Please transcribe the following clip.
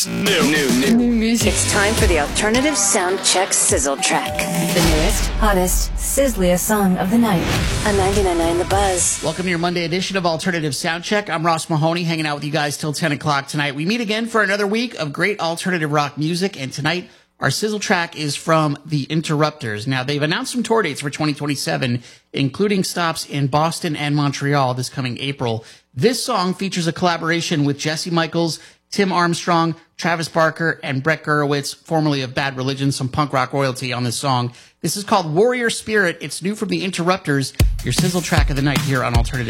New music. It's time for the Alternative Sound Check Sizzle Track. The newest, hottest, sizzliest song of the night. On 99.9 The Buzz. Welcome to your Monday edition of Alternative Soundcheck. I'm Ross Mahoney, hanging out with you guys till 10 o'clock tonight. We meet again for another week of great alternative rock music, and tonight our sizzle track is from The Interrupters. Now, they've announced some tour dates for 2027, including stops in Boston and Montreal this coming April. This song features a collaboration with Jesse Michaels, Tim Armstrong, Travis Barker, and Brett Gurewitz, formerly of Bad Religion, some punk rock royalty on this song. This is called Warrior Spirit. It's new from The Interrupters, your sizzle track of the night here on Alternative